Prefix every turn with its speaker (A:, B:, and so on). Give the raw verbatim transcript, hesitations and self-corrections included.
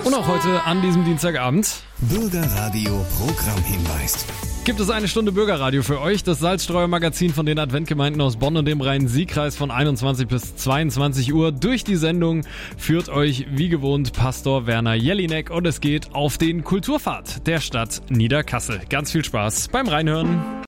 A: Und auch heute an diesem Dienstagabend
B: Bürgerradio Programmhinweis.
A: gibt es eine Stunde Bürgerradio für euch. Das Salzstreuer-Magazin von den Adventgemeinden aus Bonn und dem Rhein-Sieg-Kreis von einundzwanzig bis zweiundzwanzig Uhr. Durch die Sendung führt euch wie gewohnt Pastor Werner Jelinek und es geht auf den Kulturpfad der Stadt Niederkassel. Ganz viel Spaß beim Reinhören.